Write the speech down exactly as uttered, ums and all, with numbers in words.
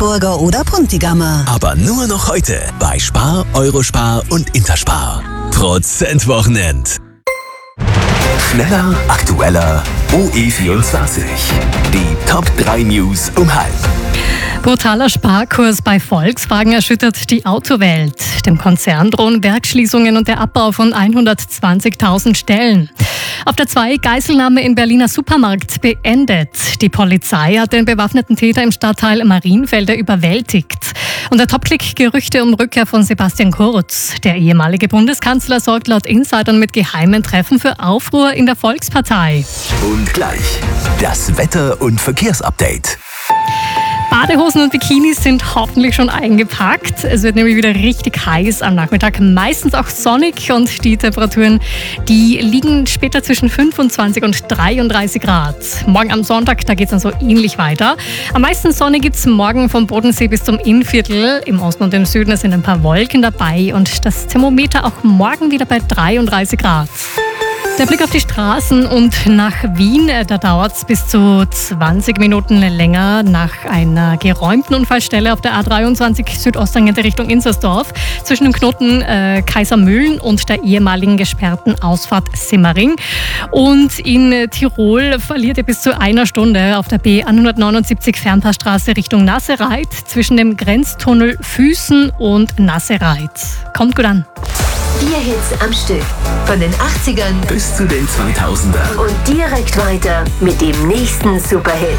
Salzburger oder Puntigammer. Aber nur noch heute bei Spar, Eurospar und Interspar. Prozentwochenend. Schneller, aktueller, O E vierundzwanzig. Die Top drei News um halb. Brutaler Sparkurs bei Volkswagen erschüttert die Autowelt. Dem Konzern drohen Werksschließungen und der Abbau von hundertzwanzigtausend Stellen. Auf der zwei Geiselnahme im Berliner Supermarkt beendet. Die Polizei hat den bewaffneten Täter im Stadtteil Marienfelde überwältigt. Und der Top-Klick Gerüchte um Rückkehr von Sebastian Kurz. Der ehemalige Bundeskanzler sorgt laut Insidern mit geheimen Treffen für Aufruhr in der Volkspartei. Und gleich das Wetter- und Verkehrsupdate. Badehosen und Bikinis sind hoffentlich schon eingepackt. Es wird nämlich wieder richtig heiß am Nachmittag, meistens auch sonnig und die Temperaturen, die liegen später zwischen fünfundzwanzig und dreiunddreißig Grad. Morgen am Sonntag, da geht es dann so ähnlich weiter. Am meisten Sonne gibt es morgen vom Bodensee bis zum Innviertel. Im Osten und im Süden sind ein paar Wolken dabei und das Thermometer auch morgen wieder bei dreiunddreißig Grad. Der Blick auf die Straßen und nach Wien, da dauert es bis zu zwanzig Minuten länger nach einer geräumten Unfallstelle auf der A dreiundzwanzig Südosttangente Richtung Inzersdorf zwischen dem Knoten äh, Kaisermühlen und der ehemaligen gesperrten Ausfahrt Simmering. Und in Tirol verliert ihr bis zu einer Stunde auf der B hundertneunundsiebzig Fernpassstraße Richtung Nassereit zwischen dem Grenztunnel Füßen und Nassereit. Kommt gut an. Vier Hits am Stück. Von den achtzigern Bis zu den zweitausender. und direkt weiter mit dem nächsten Superhit.